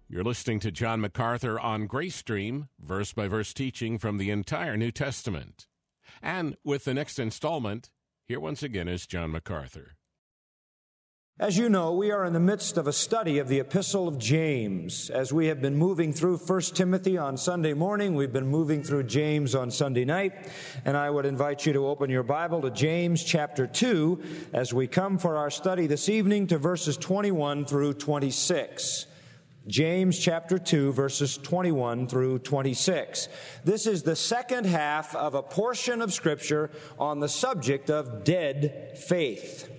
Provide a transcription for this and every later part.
You're listening to John MacArthur on Grace Stream, verse-by-verse teaching from the entire New Testament. And with the next installment, here once again is John MacArthur. As you know, we are in the midst of a study of the Epistle of James. As we have been moving through 1 Timothy on Sunday morning, we've been moving through James on Sunday night, and I would invite you to open your Bible to James chapter 2 as we come for our study this evening to verses 21 through 26. James chapter 2, verses 21 through 26. This is the second half of a portion of Scripture on the subject of dead faith.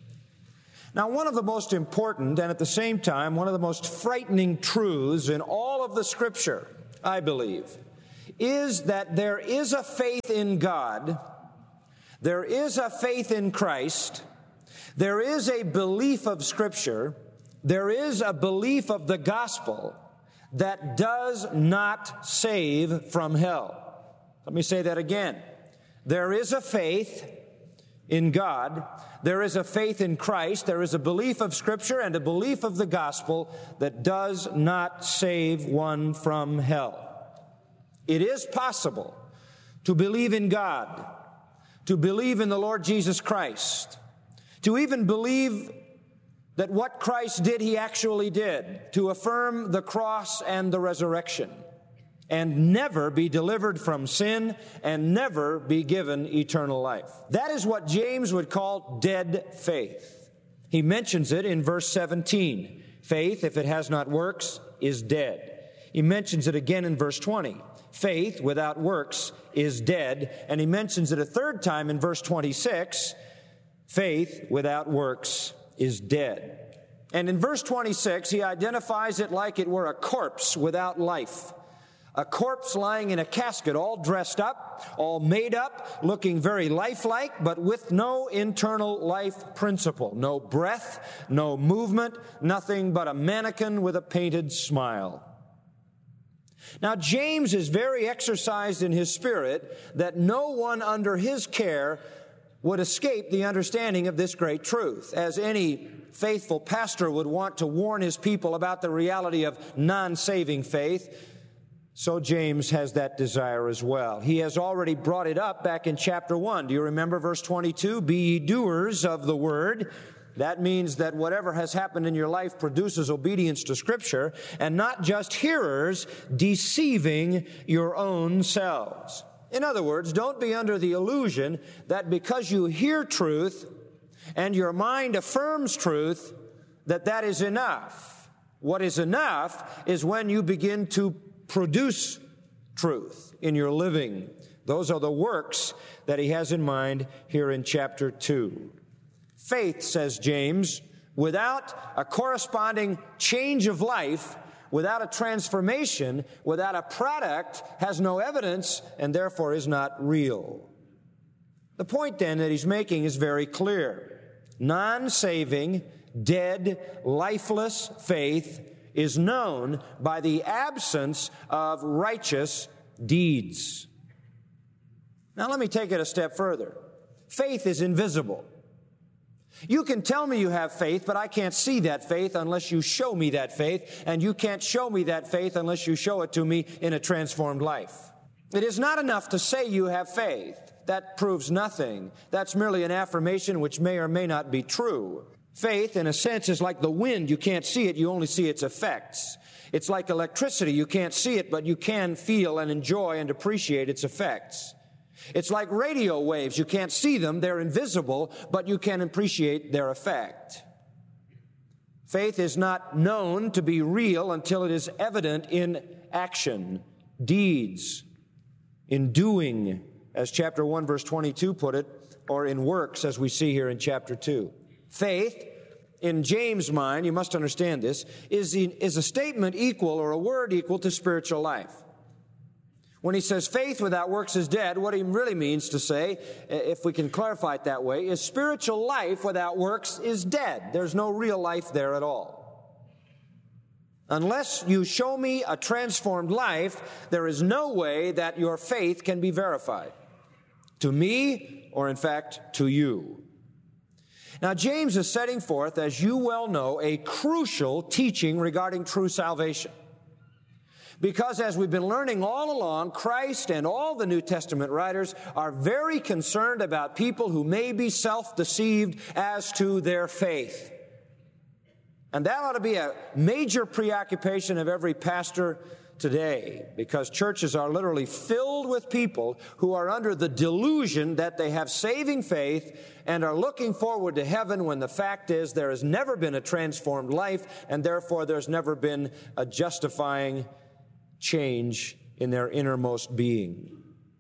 Now, one of the most important and at the same time one of the most frightening truths in all of the Scripture, I believe, is that there is a faith in God, there is a faith in Christ, there is a belief of Scripture, there is a belief of the gospel that does not save from hell. Let me say that again. There is a faith in God, there is a faith in Christ, there is a belief of Scripture and a belief of the gospel that does not save one from hell. It is possible to believe in God, to believe in the Lord Jesus Christ, to even believe that what Christ did, He actually did, to affirm the cross and the resurrection, and never be delivered from sin and never be given eternal life. That is what James would call dead faith. He mentions it in verse 17. Faith, if it has not works, is dead. He mentions it again in verse 20. Faith without works is dead. And he mentions it a third time in verse 26. Faith without works is dead. And in verse 26, he identifies it like it were a corpse without life. A corpse lying in a casket, all dressed up, all made up, looking very lifelike, but with no internal life principle. No breath, no movement, nothing but a mannequin with a painted smile. Now, James is very exercised in his spirit that no one under his care would escape the understanding of this great truth. As any faithful pastor would want to warn his people about the reality of non-saving faith, so James has that desire as well. He has already brought it up back in chapter 1. Do you remember verse 22? Be ye doers of the word. That means that whatever has happened in your life produces obedience to Scripture, and not just hearers, deceiving your own selves. In other words, don't be under the illusion that because you hear truth and your mind affirms truth, that is enough. What is enough is when you begin to produce truth in your living. Those are the works that he has in mind here in chapter 2. Faith, says James, without a corresponding change of life, without a transformation, without a product, has no evidence and therefore is not real. The point then that he's making is very clear. Non-saving, dead, lifeless faith is known by the absence of righteous deeds. Now let me take it a step further. Faith is invisible. You can tell me you have faith, but I can't see that faith unless you show me that faith, and you can't show me that faith unless you show it to me in a transformed life. It is not enough to say you have faith. That proves nothing. That's merely an affirmation which may or may not be true. Faith, in a sense, is like the wind. You can't see it, you only see its effects. It's like electricity. You can't see it, but you can feel and enjoy and appreciate its effects. It's like radio waves. You can't see them, they're invisible, but you can appreciate their effect. Faith is not known to be real until it is evident in action, deeds, in doing, as chapter 1, verse 22 put it, or in works, as we see here in chapter 2. Faith, in James' mind, you must understand this, is a statement equal or a word equal to spiritual life. When he says faith without works is dead, what he really means to say, if we can clarify it that way, is spiritual life without works is dead. There's no real life there at all. Unless you show me a transformed life, there is no way that your faith can be verified. To me, or in fact, to you. Now, James is setting forth, as you well know, a crucial teaching regarding true salvation. Because as we've been learning all along, Christ and all the New Testament writers are very concerned about people who may be self-deceived as to their faith. And that ought to be a major preoccupation of every pastor today, because churches are literally filled with people who are under the delusion that they have saving faith and are looking forward to heaven, when the fact is there has never been a transformed life, and therefore there's never been a justifying change in their innermost being.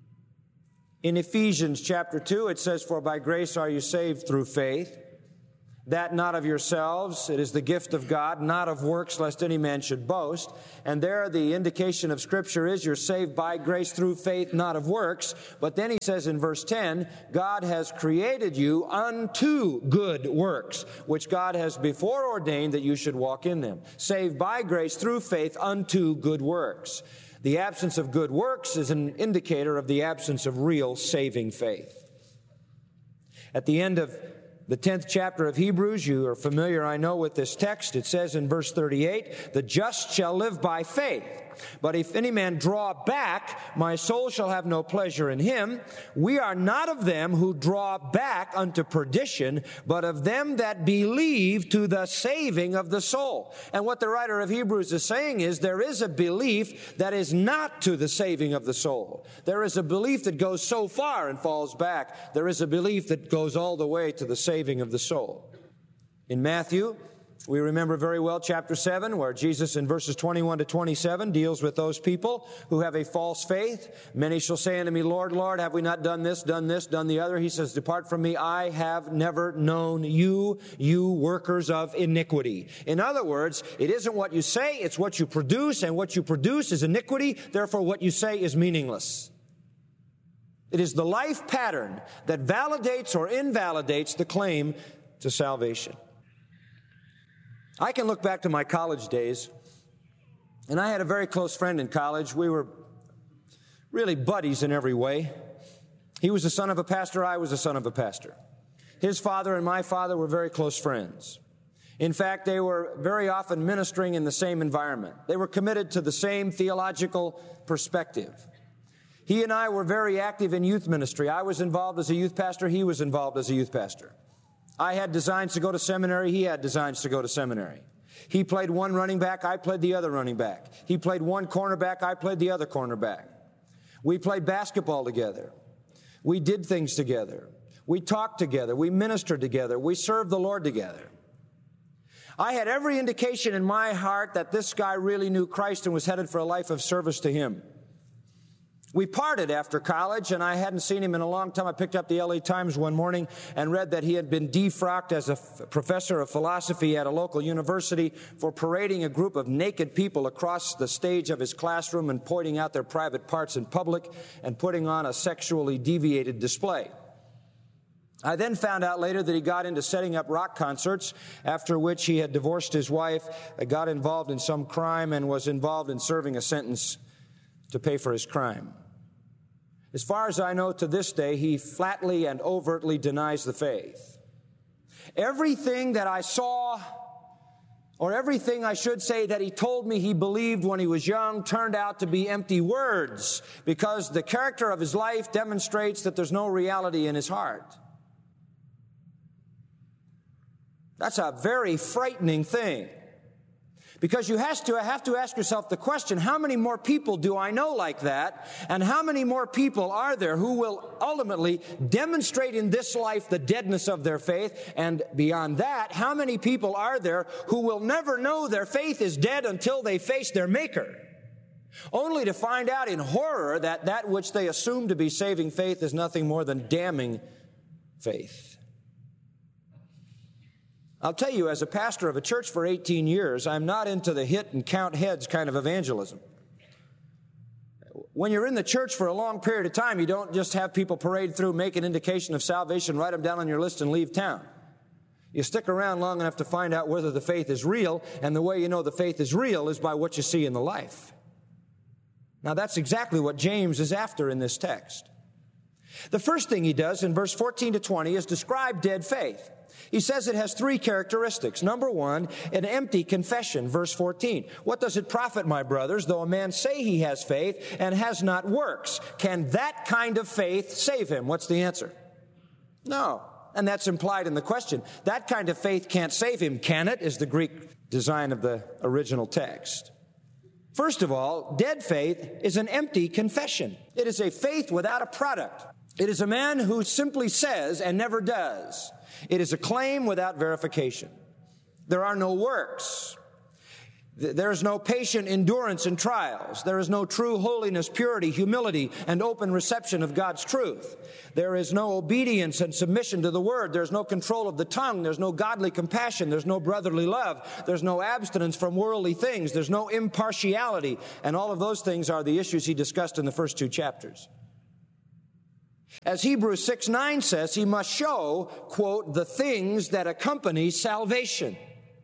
In Ephesians chapter 2, it says, "For by grace are you saved through faith, that not of yourselves, it is the gift of God, not of works, lest any man should boast." And there the indication of Scripture is you're saved by grace through faith, not of works. But then he says in verse 10, God has created you unto good works, which God has before ordained that you should walk in them. Saved by grace through faith unto good works. The absence of good works is an indicator of the absence of real saving faith. At the end of the 10th chapter of Hebrews, you are familiar, I know, with this text. It says in verse 38, "The just shall live by faith. But if any man draw back, my soul shall have no pleasure in him. We are not of them who draw back unto perdition, but of them that believe to the saving of the soul." And what the writer of Hebrews is saying is there is a belief that is not to the saving of the soul. There is a belief that goes so far and falls back. There is a belief that goes all the way to the saving of the soul. In Matthew, we remember very well chapter 7, where Jesus in verses 21 to 27 deals with those people who have a false faith. "Many shall say unto me, Lord, Lord, have we not done this, done the other?" He says, "Depart from me, I have never known you, you workers of iniquity." In other words, it isn't what you say, it's what you produce, and what you produce is iniquity, therefore what you say is meaningless. It is the life pattern that validates or invalidates the claim to salvation. I can look back to my college days, and I had a very close friend in college. We were really buddies in every way. He was the son of a pastor, I was the son of a pastor. His father and my father were very close friends. In fact, they were very often ministering in the same environment. They were committed to the same theological perspective. He and I were very active in youth ministry. I was involved as a youth pastor, he was involved as a youth pastor. I had designs to go to seminary, he had designs to go to seminary. He played one running back, I played the other running back. He played one cornerback, I played the other cornerback. We played basketball together. We did things together. We talked together. We ministered together. We served the Lord together. I had every indication in my heart that this guy really knew Christ and was headed for a life of service to Him. We parted after college, and I hadn't seen him in a long time. I picked up the LA Times one morning and read that he had been defrocked as a professor of philosophy at a local university for parading a group of naked people across the stage of his classroom and pointing out their private parts in public and putting on a sexually deviated display. I then found out later that he got into setting up rock concerts, after which he had divorced his wife, got involved in some crime, and was involved in serving a sentence to pay for his crime. As far as I know, to this day, he flatly and overtly denies the faith. Everything that I saw, or everything I should say that he told me he believed when he was young, turned out to be empty words, because the character of his life demonstrates that there's no reality in his heart. That's a very frightening thing. Because you have to ask yourself the question, how many more people do I know like that? And how many more people are there who will ultimately demonstrate in this life the deadness of their faith? And beyond that, how many people are there who will never know their faith is dead until they face their Maker? Only to find out in horror that that which they assume to be saving faith is nothing more than damning faith. I'll tell you, as a pastor of a church for 18 years, I'm not into the hit and count heads kind of evangelism. When you're in the church for a long period of time, you don't just have people parade through, make an indication of salvation, write them down on your list, and leave town. You stick around long enough to find out whether the faith is real, and the way you know the faith is real is by what you see in the life. Now, that's exactly what James is after in this text. The first thing he does in verse 14 to 20 is describe dead faith. He says it has three characteristics. Number one, an empty confession, verse 14. What does it profit, my brothers, though a man say he has faith and has not works? Can that kind of faith save him? What's the answer? No. And that's implied in the question. That kind of faith can't save him, can it? Is the Greek design of the original text. First of all, dead faith is an empty confession. It is a faith without a product. It is a man who simply says and never does. It is a claim without verification. There are no works. There is no patient endurance in trials. There is no true holiness, purity, humility, and open reception of God's truth. There is no obedience and submission to the Word. There's no control of the tongue. There's no godly compassion. There's no brotherly love. There's no abstinence from worldly things. There's no impartiality. And all of those things are the issues he discussed in the first two chapters. As Hebrews 6:9 says, he must show, quote, the things that accompany salvation.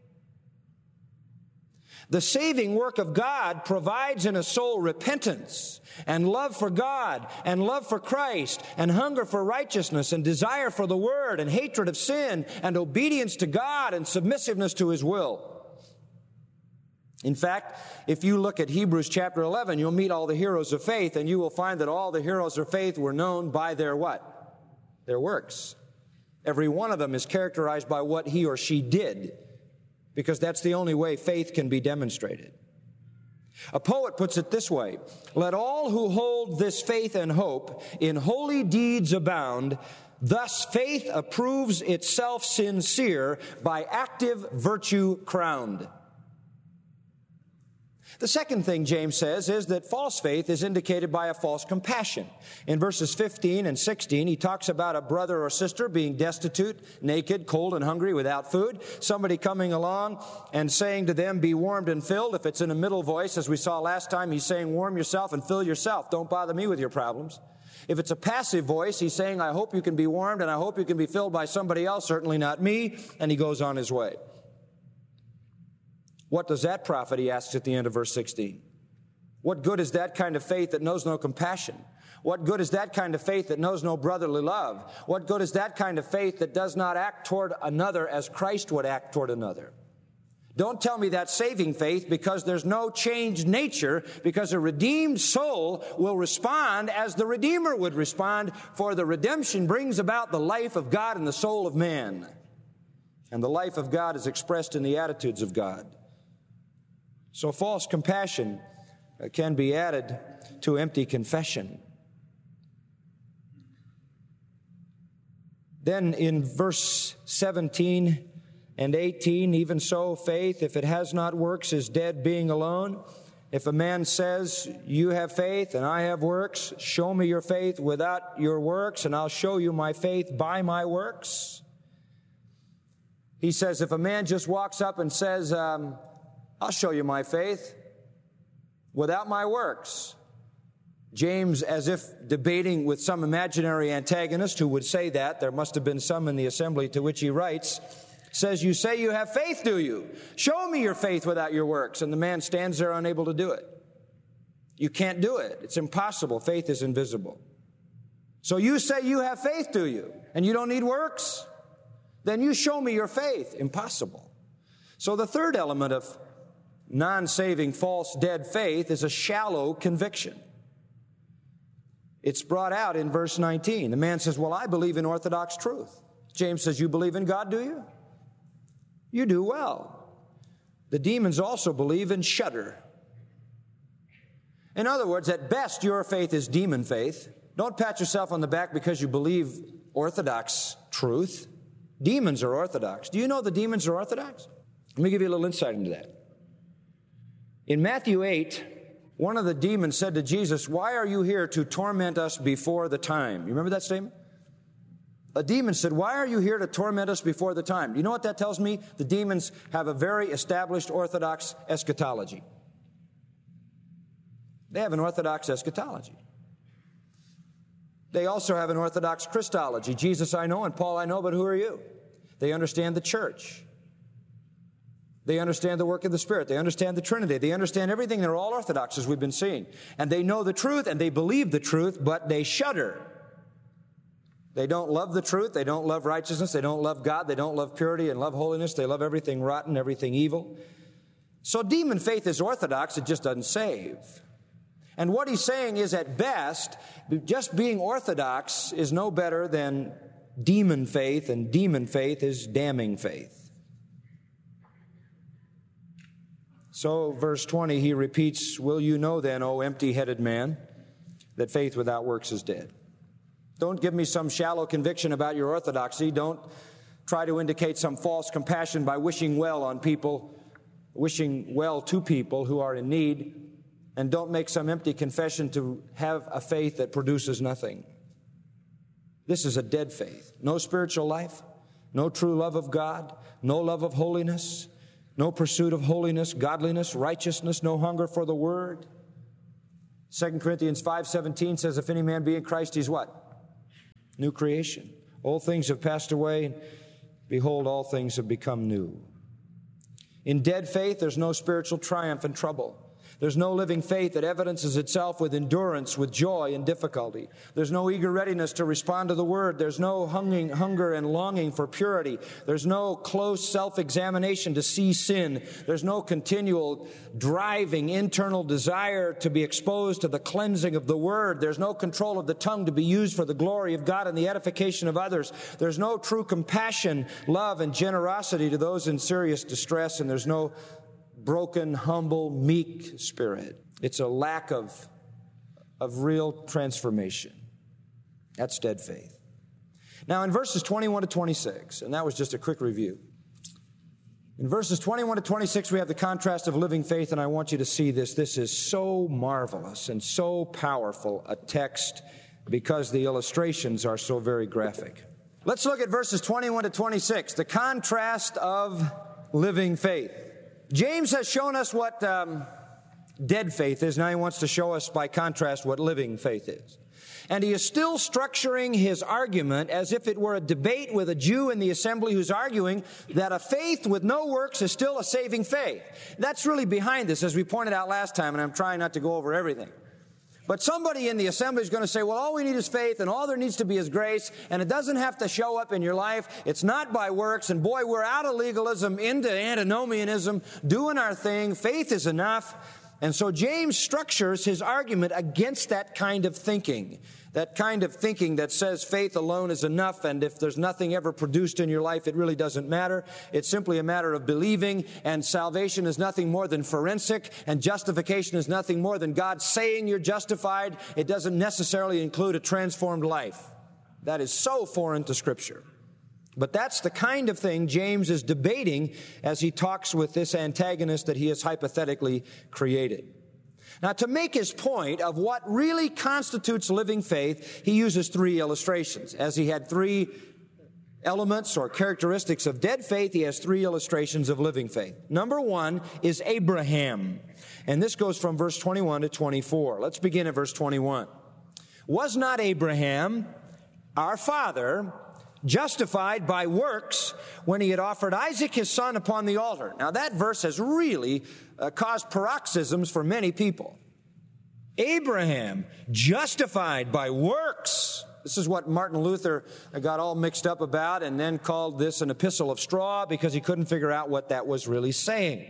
The saving work of God provides in a soul repentance and love for God and love for Christ and hunger for righteousness and desire for the Word and hatred of sin and obedience to God and submissiveness to His will. In fact, if you look at Hebrews chapter 11, you'll meet all the heroes of faith, and you will find that all the heroes of faith were known by their what? Their works. Every one of them is characterized by what he or she did, because that's the only way faith can be demonstrated. A poet puts it this way: let all who hold this faith and hope in holy deeds abound. Thus faith approves itself sincere, by active virtue crowned. The second thing James says is that false faith is indicated by a false compassion. In verses 15 and 16, he talks about a brother or sister being destitute, naked, cold, and hungry without food. Somebody coming along and saying to them, be warmed and filled. If it's in a middle voice, as we saw last time, he's saying, warm yourself and fill yourself. Don't bother me with your problems. If it's a passive voice, he's saying, I hope you can be warmed and I hope you can be filled by somebody else, certainly not me. And he goes on his way. What does that profit, he asks at the end of verse 16? What good is that kind of faith that knows no compassion? What good is that kind of faith that knows no brotherly love? What good is that kind of faith that does not act toward another as Christ would act toward another? Don't tell me that's saving faith, because there's no changed nature, because a redeemed soul will respond as the Redeemer would respond, for the redemption brings about the life of God in the soul of man. And the life of God is expressed in the attitudes of God. So false compassion can be added to empty confession. Then in verse 17 and 18, even so, faith, if it has not works, is dead, being alone. If a man says, you have faith and I have works, show me your faith without your works, and I'll show you my faith by my works. He says, if a man just walks up and says, I'll show you my faith without my works. James, as if debating with some imaginary antagonist who would say that, there must have been some in the assembly to which he writes, says, you say you have faith, do you? Show me your faith without your works. And the man stands there unable to do it. You can't do it. It's impossible. Faith is invisible. So you say you have faith, do you? And you don't need works? Then you show me your faith. Impossible. So the third element of non-saving, false, dead faith is a shallow conviction. It's brought out in verse 19. The man says, well, I believe in orthodox truth. James says, you believe in God, do you? You do well. The demons also believe and shudder. In other words, at best, your faith is demon faith. Don't pat yourself on the back because you believe orthodox truth. Demons are orthodox. Do you know the demons are orthodox? Let me give you a little insight into that. In Matthew 8, one of the demons said to Jesus, why are you here to torment us before the time? You remember that statement? A demon said, why are you here to torment us before the time? You know what that tells me? The demons have a very established orthodox eschatology. They have an orthodox eschatology. They also have an orthodox Christology. Jesus I know and Paul I know, but who are you? They understand the church. They understand the work of the Spirit. They understand the Trinity. They understand everything. They're all orthodox, as we've been seeing. And they know the truth and they believe the truth, but they shudder. They don't love the truth. They don't love righteousness. They don't love God. They don't love purity and love holiness. They love everything rotten, everything evil. So demon faith is orthodox. It just doesn't save. And what he's saying is, at best, just being orthodox is no better than demon faith, and demon faith is damning faith. So, verse 20, he repeats, "Will you know then, O empty-headed man, that faith without works is dead?" Don't give me some shallow conviction about your orthodoxy. Don't try to indicate some false compassion by wishing well on people, wishing well to people who are in need. And don't make some empty confession to have a faith that produces nothing. This is a dead faith. No spiritual life, no true love of God, no love of holiness, no pursuit of holiness, godliness, righteousness, no hunger for the word. 2 Corinthians 5:17 says, if any man be in Christ, he's what? New creation. Old things have passed away, and behold, all things have become new. In dead faith, there's no spiritual triumph in trouble. There's no living faith that evidences itself with endurance, with joy in difficulty. There's no eager readiness to respond to the word. There's no hunger and longing for purity. There's no close self-examination to see sin. There's no continual driving internal desire to be exposed to the cleansing of the word. There's no control of the tongue to be used for the glory of God and the edification of others. There's no true compassion, love, and generosity to those in serious distress, and there's no broken, humble, meek spirit. It's a lack of real transformation. That's dead faith. Now in verses 21 to 26, and that was just a quick review. In verses 21 to 26, we have the contrast of living faith, and I want you to see this. This is so marvelous and so powerful a text because the illustrations are so very graphic. Let's look at verses 21 to 26, the contrast of living faith. James has shown us what dead faith is. Now he wants to show us, by contrast, what living faith is. And he is still structuring his argument as if it were a debate with a Jew in the assembly who's arguing that a faith with no works is still a saving faith. That's really behind this, as we pointed out last time, and I'm trying not to go over everything. But somebody in the assembly is going to say, well, all we need is faith, and all there needs to be is grace, and it doesn't have to show up in your life. It's not by works, and boy, we're out of legalism into antinomianism, doing our thing. Faith is enough. And so James structures his argument against that kind of thinking that says faith alone is enough, and if there's nothing ever produced in your life, it really doesn't matter. It's simply a matter of believing, and salvation is nothing more than forensic, and justification is nothing more than God saying you're justified. It doesn't necessarily include a transformed life. That is so foreign to Scripture. But that's the kind of thing James is debating as he talks with this antagonist that he has hypothetically created. Now, to make his point of what really constitutes living faith, he uses three illustrations. As he had three elements or characteristics of dead faith, he has three illustrations of living faith. Number one is Abraham. And this goes from verse 21 to 24. Let's begin at verse 21. Was not Abraham, our father, justified by works when he had offered Isaac his son upon the altar? Now that verse has really caused paroxysms for many people. Abraham, justified by works. This is what Martin Luther got all mixed up about and then called this an epistle of straw because he couldn't figure out what that was really saying.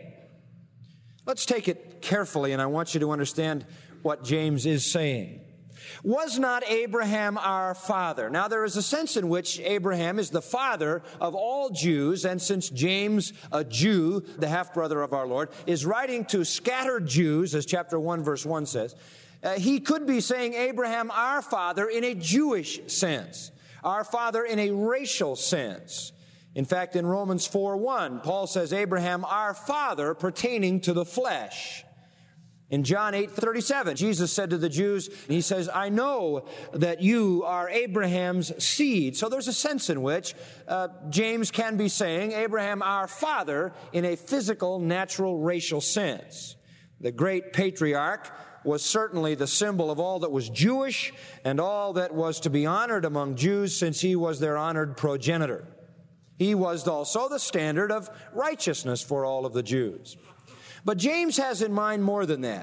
Let's take it carefully, and I want you to understand what James is saying. Was not Abraham our father? Now, there is a sense in which Abraham is the father of all Jews, and since James, a Jew, the half-brother of our Lord, is writing to scattered Jews, as chapter 1, verse 1 says, he could be saying Abraham our father in a Jewish sense, our father in a racial sense. In fact, in Romans 4:1, Paul says Abraham our father pertaining to the flesh. In John 8:37, Jesus said to the Jews, he says, I know that you are Abraham's seed. So there's a sense in which James can be saying Abraham our father in a physical, natural, racial sense. The great patriarch was certainly the symbol of all that was Jewish and all that was to be honored among Jews, since he was their honored progenitor. He was also the standard of righteousness for all of the Jews. But James has in mind more than that.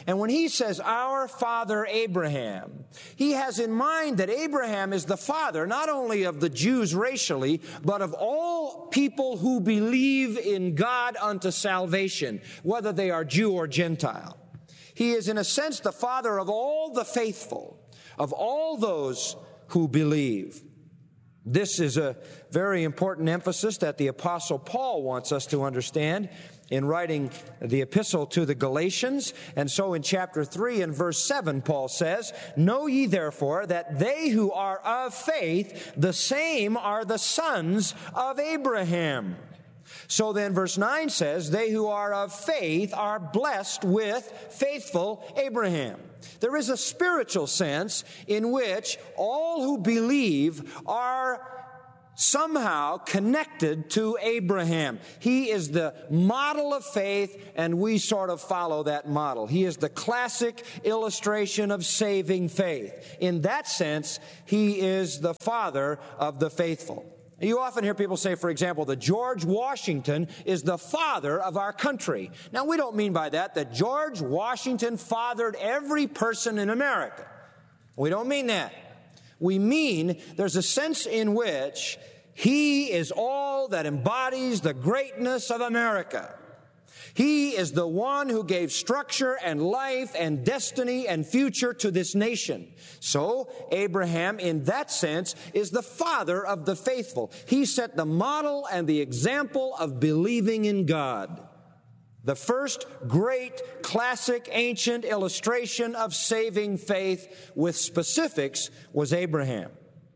And when he says, our father Abraham, he has in mind that Abraham is the father not only of the Jews racially, but of all people who believe in God unto salvation, whether they are Jew or Gentile. He is, in a sense, the father of all the faithful, of all those who believe. This is a very important emphasis that the Apostle Paul wants us to understand in writing the epistle to the Galatians. And so in chapter 3 and verse 7, Paul says, know ye therefore that they who are of faith, the same are the sons of Abraham. So then verse 9 says, they who are of faith are blessed with faithful Abraham. There is a spiritual sense in which all who believe are somehow connected to Abraham. He is the model of faith, and we sort of follow that model. He is the classic illustration of saving faith. In that sense, he is the father of the faithful. You often hear people say, for example, that George Washington is the father of our country. Now, we don't mean by that George Washington fathered every person in America. We don't mean that. We mean there's a sense in which he is all that embodies the greatness of America. He is the one who gave structure and life and destiny and future to this nation. So Abraham, in that sense, is the father of the faithful. He set the model and the example of believing in God. The first great classic ancient illustration of saving faith with specifics was Abraham.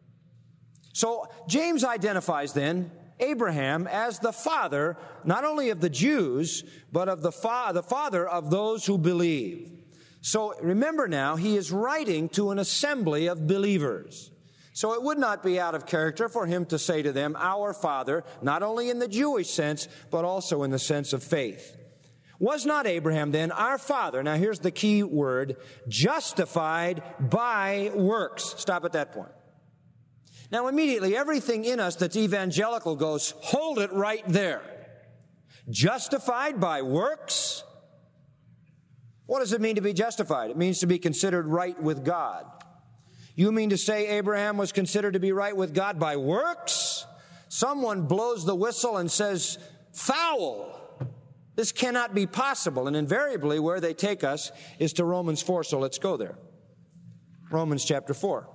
So James identifies then Abraham as the father, not only of the Jews, but of the father of those who believe. So remember now, he is writing to an assembly of believers. So it would not be out of character for him to say to them, our father, not only in the Jewish sense, but also in the sense of faith. Was not Abraham then our father? Now here's the key word, justified by works. Stop at that point. Now immediately everything in us that's evangelical goes, hold it right there. Justified by works? What does it mean to be justified? It means to be considered right with God. You mean to say Abraham was considered to be right with God by works? Someone blows the whistle and says, foul. This cannot be possible. And invariably where they take us is to Romans 4, so let's go there. Romans chapter 4.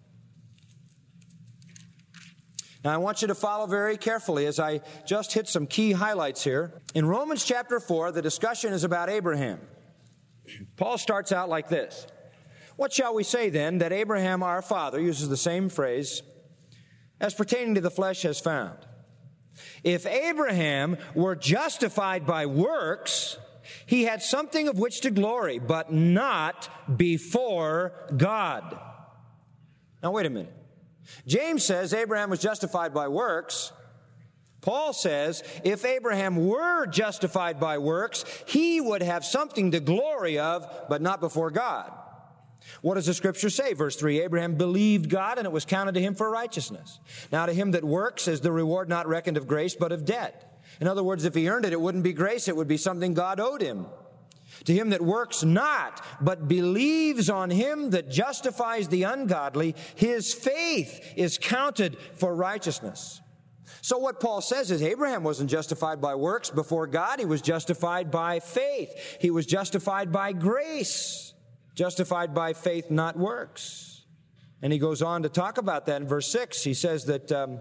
Now, I want you to follow very carefully as I just hit some key highlights here. In Romans chapter 4, the discussion is about Abraham. Paul starts out like this. What shall we say then that Abraham our father, uses the same phrase, as pertaining to the flesh has found? If Abraham were justified by works, he had something of which to glory, but not before God. Now, wait a minute. James says Abraham was justified by works. Paul says if Abraham were justified by works, he would have something to glory of, but not before God. What does the scripture say? Verse 3, Abraham believed God, and it was counted to him for righteousness. Now to him that works is the reward not reckoned of grace, but of debt. In other words, if he earned it, it wouldn't be grace, it would be something God owed him. To him that works not, but believes on him that justifies the ungodly, his faith is counted for righteousness. So what Paul says is Abraham wasn't justified by works before God. He was justified by faith. He was justified by grace. Justified by faith, not works. And he goes on to talk about that in verse 6. He says that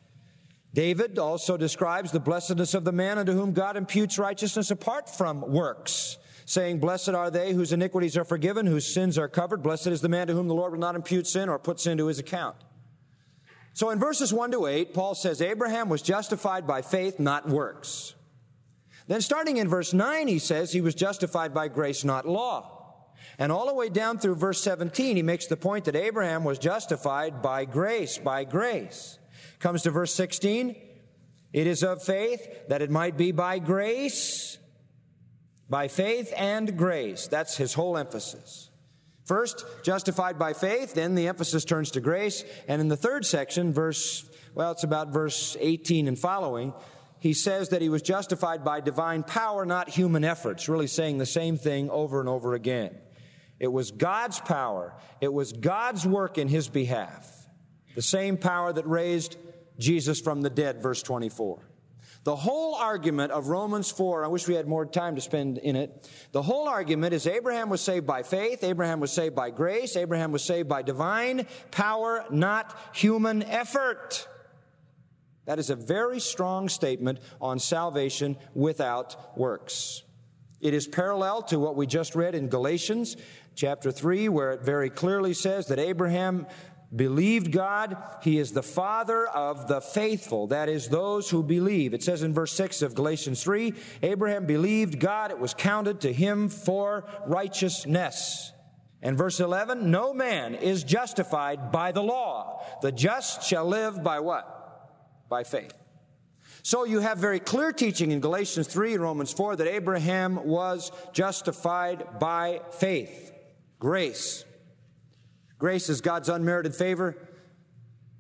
David also describes the blessedness of the man unto whom God imputes righteousness apart from works, saying, blessed are they whose iniquities are forgiven, whose sins are covered. Blessed is the man to whom the Lord will not impute sin or put sin to his account. So in verses 1 to 8, Paul says Abraham was justified by faith, not works. Then starting in verse 9, he says he was justified by grace, not law. And all the way down through verse 17, he makes the point that Abraham was justified by grace, by grace. Comes to verse 16, it is of faith that it might be by grace, by faith and grace. That's his whole emphasis. First, justified by faith, then the emphasis turns to grace. And in the third section, it's about verse 18 and following, he says that he was justified by divine power, not human efforts, really saying the same thing over and over again. It was God's power. It was God's work in his behalf. The same power that raised Jesus from the dead, verse 24. The whole argument of Romans 4, I wish we had more time to spend in it. The whole argument is Abraham was saved by faith, Abraham was saved by grace, Abraham was saved by divine power, not human effort. That is a very strong statement on salvation without works. It is parallel to what we just read in Galatians chapter 3, where it very clearly says that Abraham believed God. He is the father of the faithful, that is, those who believe. It says in verse 6 of Galatians 3, Abraham believed God, it was counted to him for righteousness. And verse 11, no man is justified by the law. The just shall live by what? By faith. So you have very clear teaching in Galatians 3 and Romans 4 that Abraham was justified by faith. Grace. Grace is God's unmerited favor